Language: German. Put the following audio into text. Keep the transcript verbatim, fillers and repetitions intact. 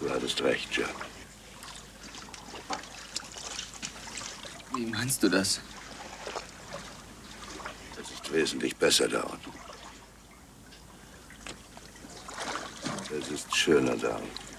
Du hattest recht, Jack. Wie meinst du das? Es ist wesentlich besser da unten. Es ist schöner da unten.